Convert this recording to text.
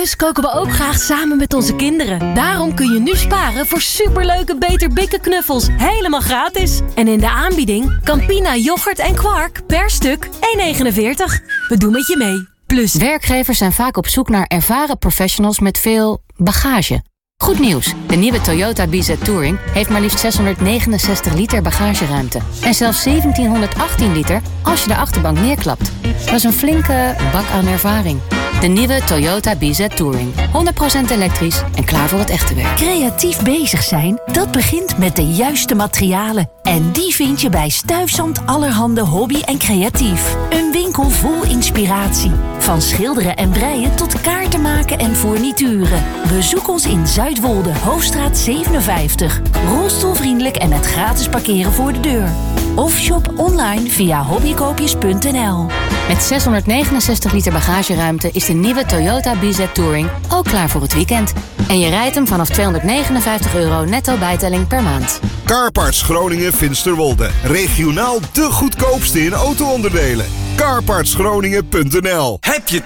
Thuis koken we ook graag samen met onze kinderen. Daarom kun je nu sparen voor superleuke Beter Bikken knuffels. Helemaal gratis. En in de aanbieding Campina yoghurt en kwark per stuk 1,49. We doen met je mee. Plus, werkgevers zijn vaak op zoek naar ervaren professionals met veel bagage. Goed nieuws, de nieuwe Toyota BZ Touring heeft maar liefst 669 liter bagageruimte. En zelfs 1718 liter als je de achterbank neerklapt. Dat is een flinke bak aan ervaring. De nieuwe Toyota BZ Touring. 100% elektrisch en klaar voor het echte werk. Creatief bezig zijn, dat begint met de juiste materialen. En die vind je bij Stuyfsand Allerhande Hobby en Creatief. Een winkel vol inspiratie. Van schilderen en breien tot kaarten maken en fournituren. Bezoek ons in Zuidwolde, Hoofdstraat 57. Rolstoelvriendelijk en met gratis parkeren voor de deur. Of shop online via hobbykoopjes.nl. Met 669 liter bagageruimte is de nieuwe Toyota BZ Touring ook klaar voor het weekend. En je rijdt hem vanaf €259 netto bijtelling per maand. Carparts Groningen Finsterwolde. Regionaal de goedkoopste in auto-onderdelen. Carpartsgroningen.nl. Heb je